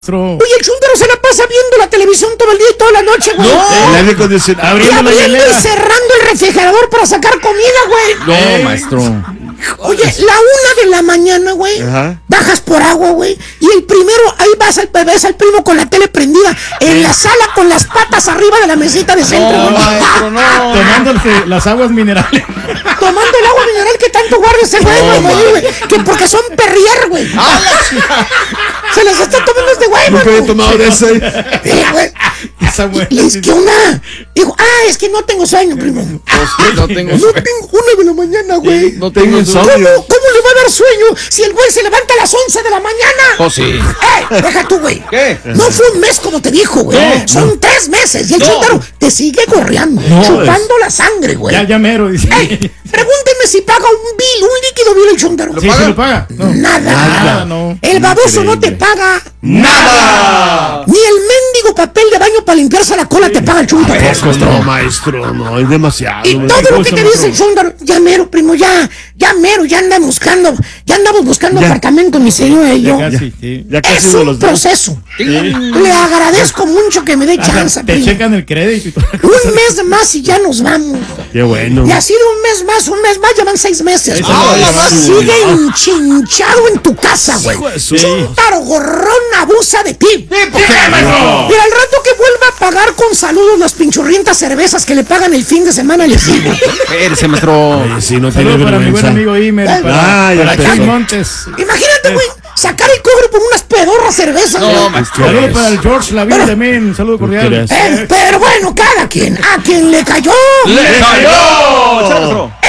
Oye, el chúndaro se la pasa viendo la televisión todo el día y toda la noche, güey. El aire acondicionado. Abriendo y cerrando el refrigerador para sacar comida, güey. No, maestro. Oye, la 1 de la mañana, güey, bajas por agua, güey, y el primero, ahí ves al primo con la tele prendida en la sala con las patas arriba de la mesita de centro, güey. Maestro, no. Tomando las aguas minerales. Tomando el agua mineral que tanto guarda ese güey, que porque son perrier, güey. Se las está tomando este güey, güey. Nunca he tomado de ese. Güey. ¿Qué onda? Dijo, es que no tengo sueño, primo. No tengo No tengo 1 de la mañana, güey. No tengo ¿Cómo insomnio. le va a dar sueño si el güey se levanta a las 11 de la mañana? Oh, sí. Deja tú, güey. ¿Qué? No fue un mes como te dijo, güey. Son 3 meses. Y el chúndaro te sigue gorreando, chupando la sangre, güey. Ya mero, dice. Pregúntenme si paga un líquido bien el chúndaro. Sí, se lo paga. No. Nada. No. El baboso no te paga ¡Nada! ni el mendigo papel de baño para limpiarse la cola te paga el chúndaro. No, maestro, no, es demasiado. Y todo lo que te dice el chúndaro, ya mero, primo, ya mero, ya andamos buscando apartamento, mi señora y yo. Ya casi Es un proceso. Le agradezco mucho que me dé chance, te primo. checan el crédito y todo. Un mes más y ya nos vamos. Qué bueno. Y ha sido un mes más, llevan 6 meses. Sigue enchinchado en tu casa, güey. Chúndaro gorrón abusa de ti. Mira, al rato que vuelva a pagar con saludos las pinchurrientas cervezas que le pagan el fin de semana, le sigo. Espérese, maestro. Sí, no tiene para mi buen amigo Imer, para Chuy Montes. Imagínate, güey, sacar el cobre por unas pedorras cervezas. No, maestro. Saludos para el George Lavín también, un saludo cordial. Pero bueno, cada quien, a quien le cayó. ¡Le cayó!